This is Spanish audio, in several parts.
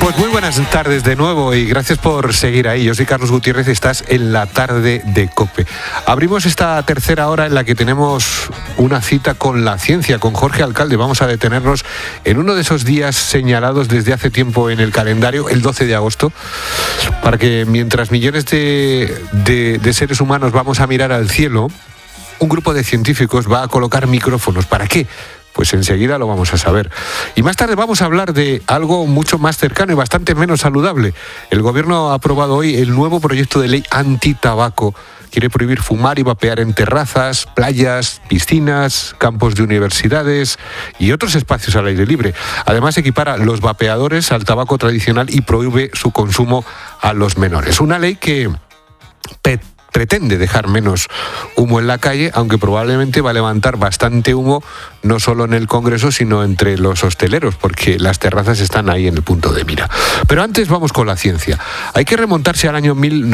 Pues muy buenas tardes de nuevo y gracias por seguir ahí. Yo soy Carlos Gutiérrez y estás en la tarde de COPE. Abrimos esta tercera hora en la que tenemos una cita con la ciencia, con Jorge Alcalde. Vamos a detenernos en uno de esos días señalados desde hace tiempo en el calendario, el 12 de agosto, para que mientras millones de seres humanos vamos a mirar al cielo, un grupo de científicos va a colocar micrófonos. ¿Para qué? Pues enseguida lo vamos a saber. Y más tarde vamos a hablar de algo mucho más cercano y bastante menos saludable. El gobierno ha aprobado hoy el nuevo proyecto de ley antitabaco. Quiere prohibir fumar y vapear en terrazas, playas, piscinas, campos de universidades y otros espacios al aire libre. Además, equipara los vapeadores al tabaco tradicional y prohíbe su consumo a los menores. Una ley que pretende dejar menos humo en la calle, aunque probablemente va a levantar bastante humo, no solo en el Congreso, sino entre los hosteleros, porque las terrazas están ahí en el punto de mira. Pero antes vamos con la ciencia. Hay que remontarse al año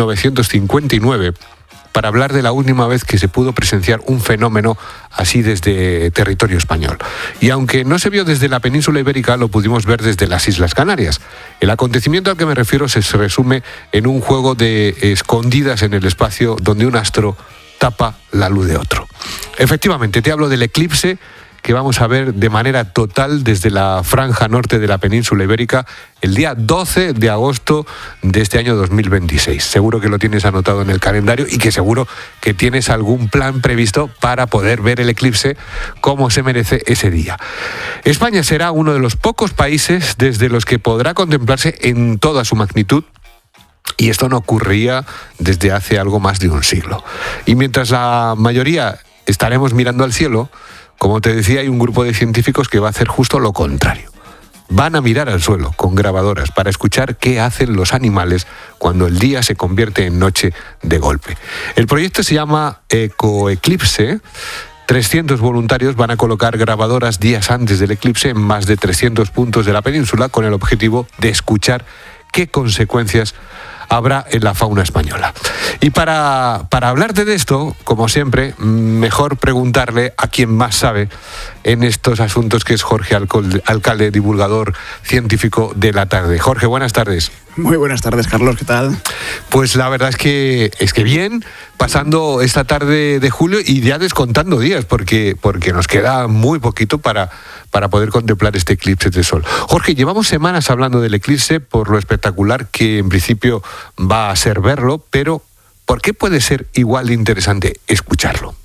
1959 para hablar de la última vez que se pudo presenciar un fenómeno así desde territorio español. Y aunque no se vio desde la península ibérica, lo pudimos ver desde las Islas Canarias. El acontecimiento al que me refiero se resume en un juego de escondidas en el espacio donde un astro tapa la luz de otro. Efectivamente, te hablo del eclipse que vamos a ver de manera total desde la franja norte de la península ibérica el día 12 de agosto de este año 2026. Seguro que lo tienes anotado en el calendario y que seguro que tienes algún plan previsto para poder ver el eclipse como se merece ese día. España será uno de los pocos países desde los que podrá contemplarse en toda su magnitud. Y esto no ocurría desde hace algo más de un siglo. Y mientras la mayoría estaremos mirando al cielo, como te decía, hay un grupo de científicos que va a hacer justo lo contrario. Van a mirar al suelo con grabadoras para escuchar qué hacen los animales cuando el día se convierte en noche de golpe. El proyecto se llama Ecoeclipse. 300 voluntarios van a colocar grabadoras días antes del eclipse en más de 300 puntos de la península con el objetivo de escuchar qué consecuencias habrá en la fauna española. Y para hablarte de esto, como siempre, mejor preguntarle a quien más sabe en estos asuntos, que es Jorge Alcalde, divulgador científico de La Tarde. Jorge, buenas tardes. Muy buenas tardes, Carlos, ¿qué tal? Pues la verdad es que bien, pasando esta tarde de julio y ya descontando días, porque nos queda muy poquito para poder contemplar este eclipse de sol. Jorge, llevamos semanas hablando del eclipse por lo espectacular que en principio va a ser verlo, pero ¿por qué puede ser igual de interesante escucharlo?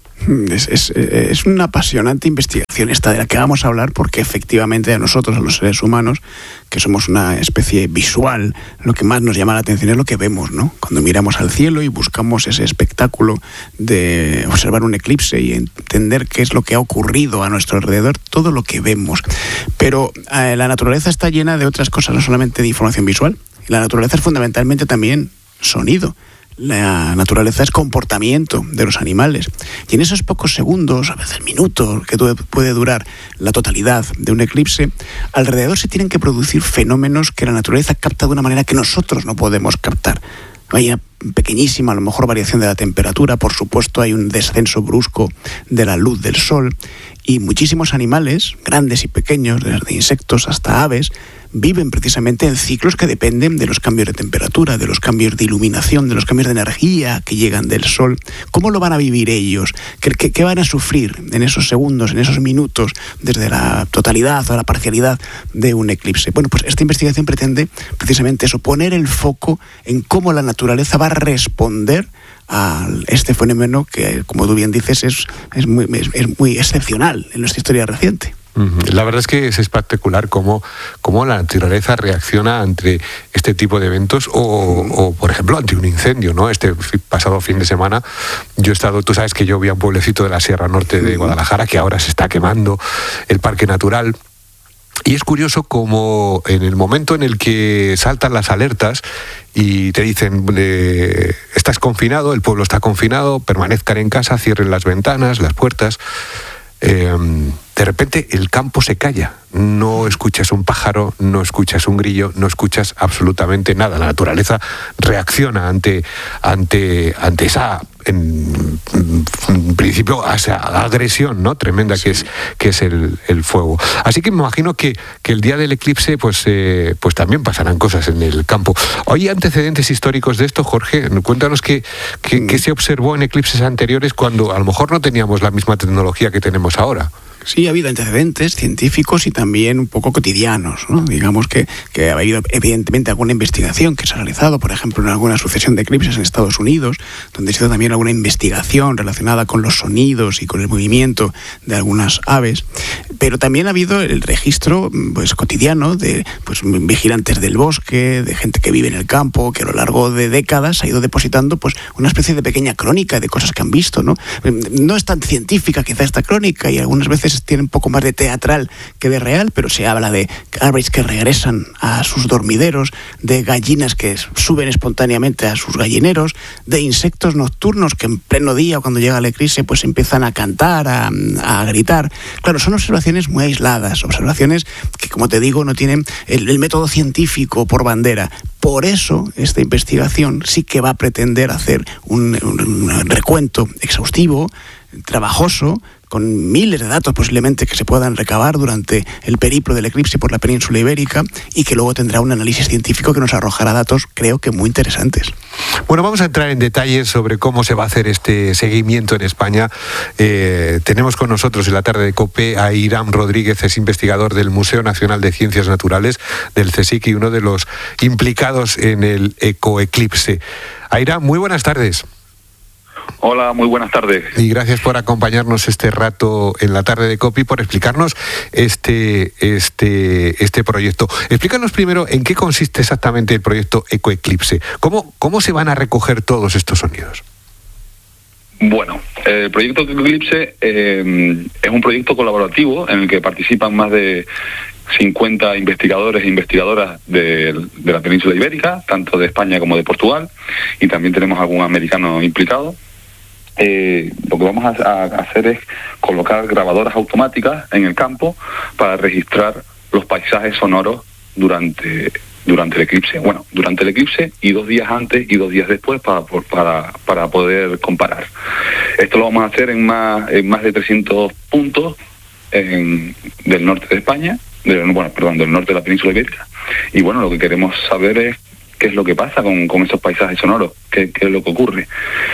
Es una apasionante investigación esta de la que vamos a hablar, porque efectivamente a nosotros, a los seres humanos, que somos una especie visual, lo que más nos llama la atención es lo que vemos, ¿no? Cuando miramos al cielo y buscamos ese espectáculo de observar un eclipse y entender qué es lo que ha ocurrido a nuestro alrededor, todo lo que vemos. Pero la naturaleza está llena de otras cosas, no solamente de información visual. La naturaleza es fundamentalmente también sonido. La naturaleza es comportamiento de los animales. Y en esos pocos segundos, a veces minutos, que puede durar la totalidad de un eclipse, alrededor se tienen que producir fenómenos que la naturaleza capta de una manera que nosotros no podemos captar. Hay una pequeñísima, a lo mejor, variación de la temperatura, por supuesto hay un descenso brusco de la luz del sol, y muchísimos animales, grandes y pequeños, desde insectos hasta aves, viven precisamente en ciclos que dependen de los cambios de temperatura, de los cambios de iluminación, de los cambios de energía que llegan del sol. ¿Cómo lo van a vivir ellos? ¿Qué van a sufrir en esos segundos, en esos minutos, desde la totalidad o la parcialidad de un eclipse? Bueno, pues esta investigación pretende precisamente eso, poner el foco en cómo la naturaleza va a responder a este fenómeno que, como tú bien dices, es muy excepcional en nuestra historia reciente. La verdad es que es espectacular cómo la naturaleza reacciona ante este tipo de eventos o, por ejemplo, ante un incendio, ¿no? Este pasado fin de semana yo he estado, tú sabes que yo vi a un pueblecito de la Sierra Norte de Guadalajara que ahora se está quemando el parque natural. Y es curioso como en el momento en el que saltan las alertas y te dicen estás confinado, el pueblo está confinado, permanezcan en casa, cierren las ventanas, las puertas, de repente el campo se calla, no escuchas un pájaro, no escuchas un grillo, no escuchas absolutamente nada. La naturaleza reacciona ante en principio a esa agresión, ¿no?, tremenda que es el fuego. Así que me imagino que el día del eclipse pues también pasarán cosas en el campo. ¿Hay antecedentes históricos de esto, Jorge? Cuéntanos qué se observó en eclipses anteriores cuando a lo mejor no teníamos la misma tecnología que tenemos ahora. Sí, ha habido antecedentes científicos y también un poco cotidianos, ¿no? Digamos que ha habido evidentemente alguna investigación que se ha realizado, por ejemplo, en alguna sucesión de eclipses en Estados Unidos, donde se hizo también alguna investigación relacionada con los sonidos y con el movimiento de algunas aves, pero también ha habido el registro pues cotidiano de pues vigilantes del bosque, de gente que vive en el campo, que a lo largo de décadas ha ido depositando pues una especie de pequeña crónica de cosas que han visto, ¿no? No es tan científica quizá esta crónica y algunas veces tiene un poco más de teatral que de real, pero se habla de aves que regresan a sus dormideros, de gallinas que suben espontáneamente a sus gallineros, de insectos nocturnos que en pleno día, cuando llega el eclipse, pues empiezan a cantar, a gritar. Claro, son observaciones muy aisladas, observaciones que, como te digo, no tienen el método científico por bandera. Por eso, esta investigación sí que va a pretender hacer un recuento exhaustivo, trabajoso, con miles de datos posiblemente que se puedan recabar durante el periplo del eclipse por la península ibérica y que luego tendrá un análisis científico que nos arrojará datos, creo que muy interesantes. Bueno, vamos a entrar en detalles sobre cómo se va a hacer este seguimiento en España. Tenemos con nosotros en la tarde de COPE a Irán Rodríguez, es investigador del Museo Nacional de Ciencias Naturales del CSIC y uno de los implicados en el ecoeclipse. Irán, muy buenas tardes. Hola, muy buenas tardes. Y gracias por acompañarnos este rato en la tarde de COPE y por explicarnos este proyecto. Explícanos primero en qué consiste exactamente el proyecto Ecoeclipse. ¿Cómo se van a recoger todos estos sonidos? Bueno, el proyecto Ecoeclipse es un proyecto colaborativo en el que participan más de 50 investigadores e investigadoras de la península ibérica, tanto de España como de Portugal, y también tenemos algún americano implicado. Lo que vamos a hacer es colocar grabadoras automáticas en el campo para registrar los paisajes sonoros durante el eclipse. Bueno, durante el eclipse y 2 días antes y 2 días después para poder comparar. Esto lo vamos a hacer en más de 300 puntos del norte de España, del norte de la península ibérica. Y bueno, lo que queremos saber es qué es lo que pasa con esos paisajes sonoros, qué es lo que ocurre.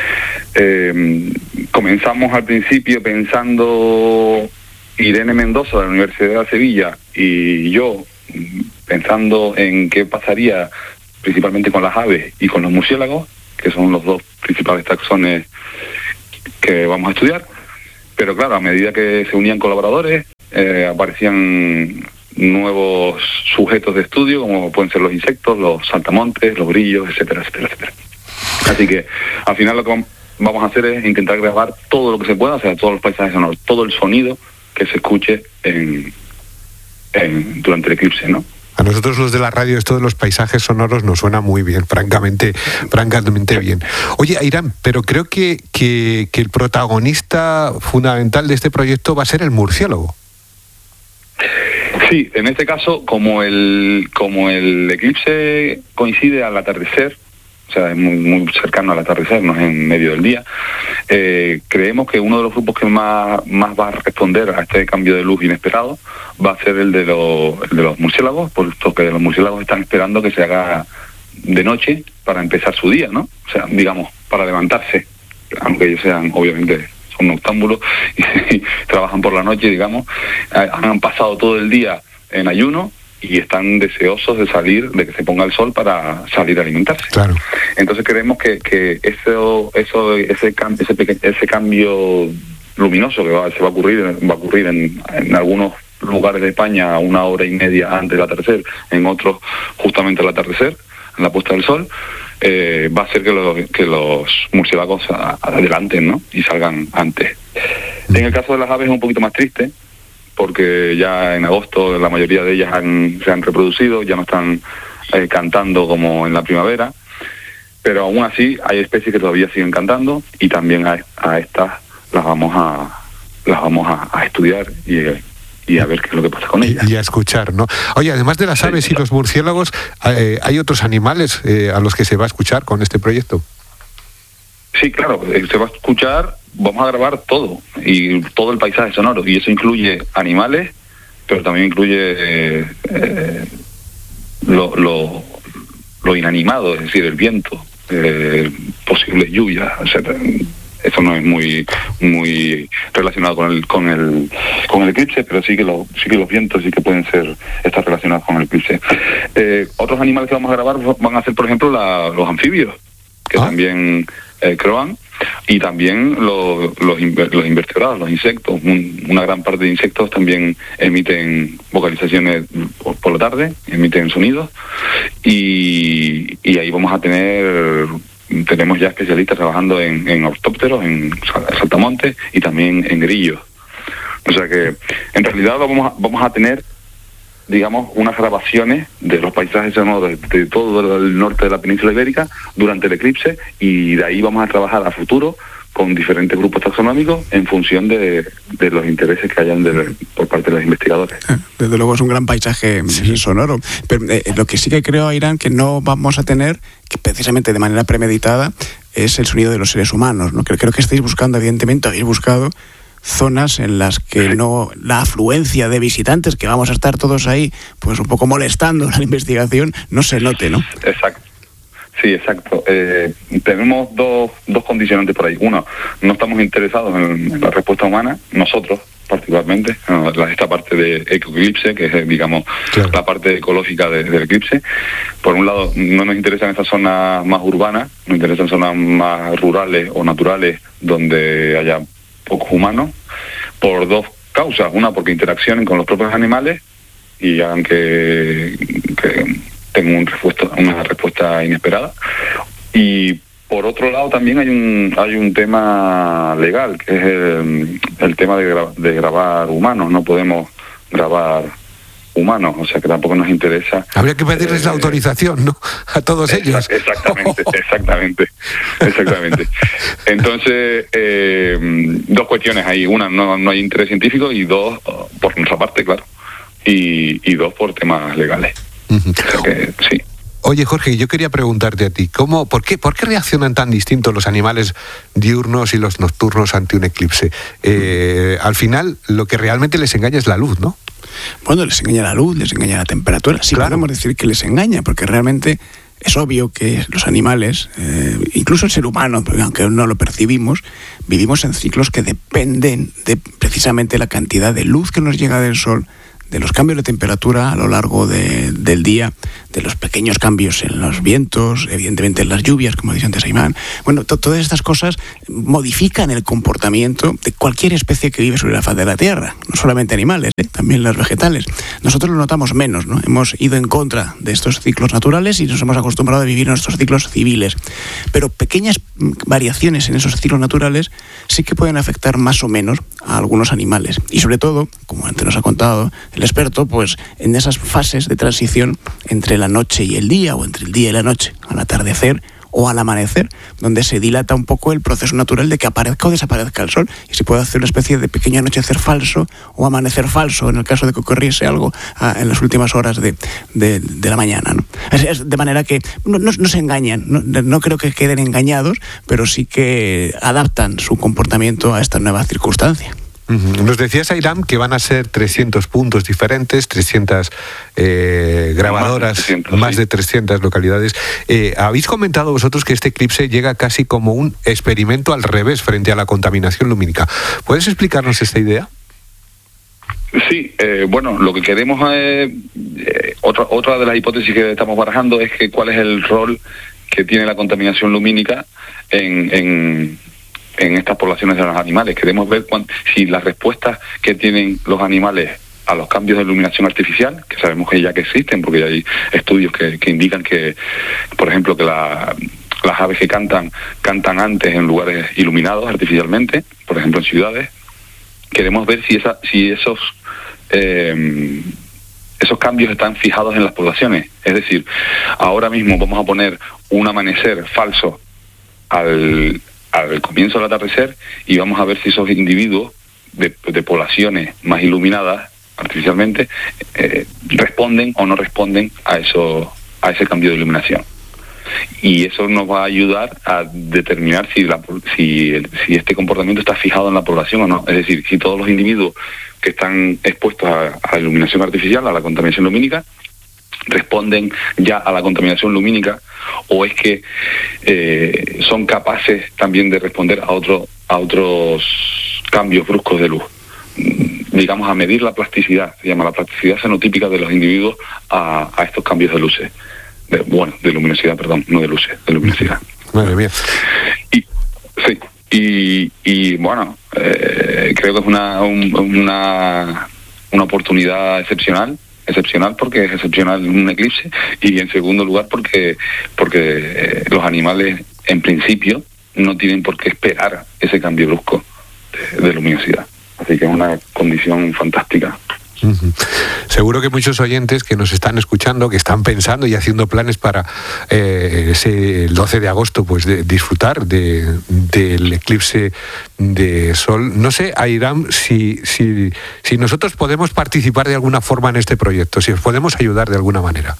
Comenzamos al principio pensando Irene Mendoza de la Universidad de Sevilla y yo pensando en qué pasaría principalmente con las aves y con los murciélagos, que son los 2 principales taxones que vamos a estudiar. Pero claro, a medida que se unían colaboradores, aparecían nuevos sujetos de estudio, como pueden ser los insectos, los saltamontes, los grillos, etcétera, etcétera, etcétera. Así que al final lo que vamos a hacer es intentar grabar todo lo que se pueda, o sea, todos los paisajes sonoros, todo el sonido que se escuche durante el eclipse, ¿no? A nosotros los de la radio esto de los paisajes sonoros nos suena muy bien, francamente bien. Oye, Irán, pero creo que el protagonista fundamental de este proyecto va a ser el murciélago. Sí, en este caso, como el eclipse coincide al atardecer, o sea, es muy cercano al atardecer, no es en medio del día, creemos que uno de los grupos que más va a responder a este cambio de luz inesperado va a ser el de los murciélagos, puesto que los murciélagos están esperando que se haga de noche para empezar su día, ¿no? O sea, digamos, para levantarse, aunque ellos sean, obviamente, son noctámbulos y trabajan por la noche, digamos, han pasado todo el día en ayuno y están deseosos de salir, de que se ponga el sol para salir a alimentarse. Claro. Entonces creemos que ese cambio luminoso que se va a ocurrir en algunos lugares de España a 1 hora y media antes del atardecer, en otros justamente al atardecer, en la puesta del sol, va a hacer que los murciélagos adelanten, ¿no? Y salgan antes. En el caso de las aves es un poquito más triste, porque ya en agosto la mayoría de ellas se han reproducido, ya no están cantando como en la primavera, pero aún así hay especies que todavía siguen cantando y también a estas las vamos a estudiar y a ver qué es lo que pasa con ellas. Y a escuchar, ¿no? Oye, además de las aves y los murciélagos, ¿hay otros animales a los que se va a escuchar con este proyecto? Sí, claro, se va a escuchar, vamos a grabar todo, y todo el paisaje sonoro, y eso incluye animales, pero también incluye lo inanimado, es decir, el viento, posibles lluvias, etcétera. Eso no es muy relacionado con el eclipse, pero sí que los vientos sí que pueden estar relacionados con el eclipse. Otros animales que vamos a grabar van a ser, por ejemplo, los anfibios, que también croan, y también los invertebrados, los insectos. Una gran parte de insectos también emiten vocalizaciones por la tarde, emiten sonidos, y ahí vamos a tenemos ya especialistas trabajando en ortópteros, en saltamontes y también en grillos. O sea que en realidad vamos a tener, digamos, unas grabaciones de los paisajes sonoros de todo el norte de la península ibérica durante el eclipse, y de ahí vamos a trabajar a futuro con diferentes grupos taxonómicos en función de los intereses que hayan por parte de los investigadores. Desde luego es un gran paisaje sonoro. Pero lo que sí que creo, Airán, que no vamos a tener, que precisamente de manera premeditada, es el sonido de los seres humanos, ¿no? Creo que estáis buscando, evidentemente, habéis buscado zonas en las que la afluencia de visitantes, que vamos a estar todos ahí, pues un poco molestando la investigación, no se note, ¿no? Exacto. Sí, exacto. Tenemos dos condicionantes por ahí. Uno, no estamos interesados en la respuesta humana, nosotros particularmente, esta parte de eclipse, que es, digamos, claro, la parte ecológica del eclipse. Por un lado, no nos interesan estas zonas más urbanas, nos interesan zonas más rurales o naturales donde haya pocos humanos, por dos causas. Una, porque interaccionen con los propios animales y hagan que tengan una respuesta inesperada. Y por otro lado también hay un tema legal, que es el tema de grabar humanos. No podemos grabar humanos, o sea que tampoco nos interesa. Habría que pedirles la autorización, ¿no? A todos ellos. Exactamente. Entonces, dos cuestiones ahí. Una, no hay interés científico, y dos, por nuestra parte, claro, y dos, por temas legales. O sea que, sí. Oye, Jorge, yo quería preguntarte a ti, ¿por qué reaccionan tan distintos los animales diurnos y los nocturnos ante un eclipse? Al final, lo que realmente les engaña es la luz, ¿no? Bueno, les engaña la luz, les engaña la temperatura. Sí, claro, podemos decir que les engaña, porque realmente es obvio que los animales, incluso el ser humano, aunque no lo percibimos, vivimos en ciclos que dependen de precisamente la cantidad de luz que nos llega del sol, de los cambios de temperatura a lo largo del día, de los pequeños cambios en los vientos, evidentemente en las lluvias, como decía antes Aimán. Bueno, todas estas cosas modifican el comportamiento de cualquier especie que vive sobre la faz de la Tierra, no solamente animales, también las vegetales. Nosotros lo notamos menos, ¿no? Hemos ido en contra de estos ciclos naturales y nos hemos acostumbrado a vivir en nuestros ciclos civiles. Pero pequeñas variaciones en esos ciclos naturales sí que pueden afectar más o menos a algunos animales. Y sobre todo, como antes nos ha contado el experto, pues en esas fases de transición entre la noche y el día, o entre el día y la noche, al atardecer o al amanecer, donde se dilata un poco el proceso natural de que aparezca o desaparezca el sol, y se puede hacer una especie de pequeño anochecer falso o amanecer falso en el caso de que ocurriese algo en las últimas horas de la mañana, ¿no? De manera que no se engañan, no creo que queden engañados, pero sí que adaptan su comportamiento a esta nueva circunstancia. Nos decías, Airán, que van a ser 300 puntos diferentes, 300 grabadoras, más de 300 localidades. Habéis comentado vosotros que este eclipse llega casi como un experimento al revés frente a la contaminación lumínica. ¿Puedes explicarnos esta idea? Sí, bueno, lo que queremos otra de las hipótesis que estamos barajando es que cuál es el rol que tiene la contaminación lumínica en estas poblaciones de los animales. Queremos ver si las respuestas que tienen los animales a los cambios de iluminación artificial, que sabemos que ya que existen, porque ya hay estudios que indican que, por ejemplo, que las aves que cantan antes en lugares iluminados artificialmente, por ejemplo en ciudades. Queremos ver si esos cambios están fijados en las poblaciones. Es decir, ahora mismo vamos a poner un amanecer falso al comienzo del atardecer, y vamos a ver si esos individuos de poblaciones más iluminadas artificialmente responden o no responden a ese cambio de iluminación. y eso nos va a ayudar a determinar si este comportamiento está fijado en la población o no. Es decir, si todos los individuos que están expuestos a la iluminación artificial, a la contaminación lumínica, responden ya a la contaminación lumínica, o es que son capaces también de responder a otros cambios bruscos de luz. Digamos, a medir la plasticidad, se llama la plasticidad fenotípica de los individuos a estos cambios de luces. De luminosidad, perdón, no de luces, de luminosidad. Madre mía. Y bueno, creo que es una oportunidad excepcional porque es excepcional un eclipse, y en segundo lugar porque los animales en principio no tienen por qué esperar ese cambio brusco de luminosidad. Así que es una condición fantástica. Seguro que muchos oyentes que nos están escuchando, que están pensando y haciendo planes para el 12 de agosto, pues de disfrutar del eclipse de sol. No sé, Airam, si nosotros podemos participar de alguna forma en este proyecto, si os podemos ayudar de alguna manera.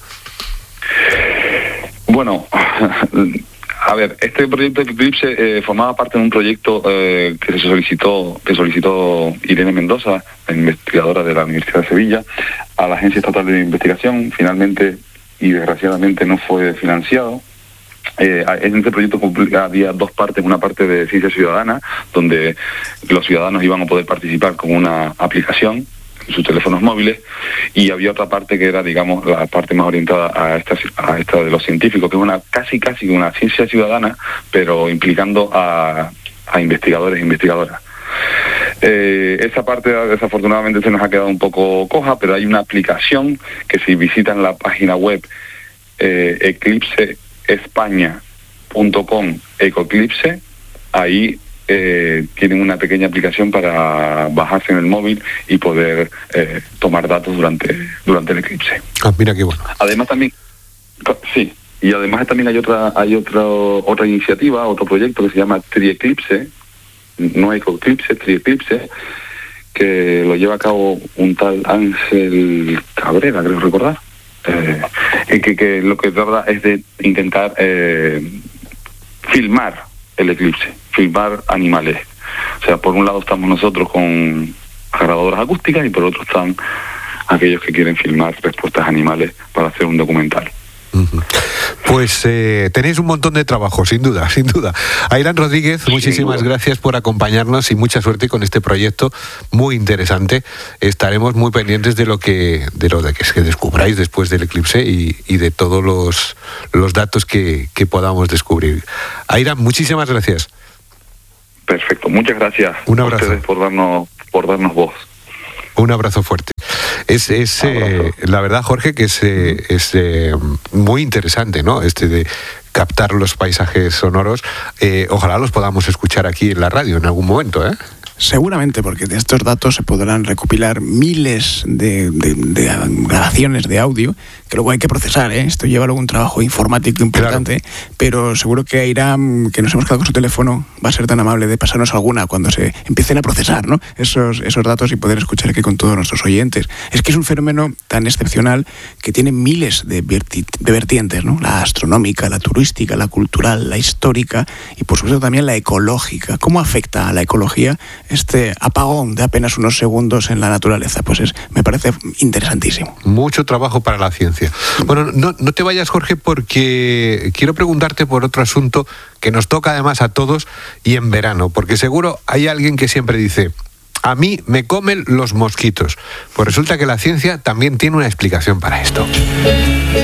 Bueno, a ver, este proyecto de Eclipse formaba parte de un proyecto que solicitó Irene Mendoza, la investigadora de la Universidad de Sevilla, a la Agencia Estatal de Investigación. Finalmente y desgraciadamente no fue financiado. En este proyecto había dos partes: una parte de ciencia ciudadana, donde los ciudadanos iban a poder participar con una aplicación en sus teléfonos móviles, y había otra parte que era, digamos, la parte más orientada a esta de los científicos, que es una casi una ciencia ciudadana, pero implicando a investigadores e investigadoras. Esa parte desafortunadamente se nos ha quedado un poco coja, pero hay una aplicación que, si visitan la página web eclipseespaña.com ecoclipse, ahí tienen una pequeña aplicación para bajarse en el móvil y poder tomar datos durante el eclipse. Mira qué bueno. Además también, sí, y además también hay otra iniciativa, otro proyecto que se llama Trieclipse, no Ecoclipse, Trieclipse, que lo lleva a cabo un tal Ángel Cabrera, creo recordar, que lo que trata es de intentar filmar el eclipse, filmar animales. O sea, por un lado estamos nosotros con grabadoras acústicas, y por otro están aquellos que quieren filmar respuestas animales para hacer un documental. Pues tenéis un montón de trabajo, sin duda. Airam Rodríguez, muchísimas gracias por acompañarnos y mucha suerte con este proyecto muy interesante. Estaremos muy pendientes de lo que descubráis después del eclipse y de todos los datos que podamos descubrir. Airam, muchísimas gracias. Perfecto, muchas gracias. Un abrazo. A ustedes por darnos voz. Un abrazo fuerte. La verdad, Jorge, que es muy interesante, ¿no? De captar los paisajes sonoros. Ojalá los podamos escuchar aquí en la radio en algún momento, ¿eh? Seguramente, porque de estos datos se podrán recopilar miles de grabaciones de audio que luego hay que procesar, ¿eh? Esto lleva luego un trabajo informático importante, claro. Pero seguro que Airam, que nos hemos quedado con su teléfono, va a ser tan amable de pasarnos alguna cuando se empiecen a procesar, ¿no? esos datos y poder escuchar aquí con todos nuestros oyentes. Es que es un fenómeno tan excepcional que tiene miles de vertientes, ¿no? La astronómica, la turística, la cultural, la histórica y por supuesto también la ecológica. ¿Cómo afecta a la ecología este apagón de apenas unos segundos en la naturaleza? Pues me parece interesantísimo. Mucho trabajo para la ciencia. Bueno, no te vayas, Jorge, porque quiero preguntarte por otro asunto que nos toca además a todos y en verano, porque seguro hay alguien que siempre dice: a mí me comen los mosquitos. Pues resulta que la ciencia también tiene una explicación para esto.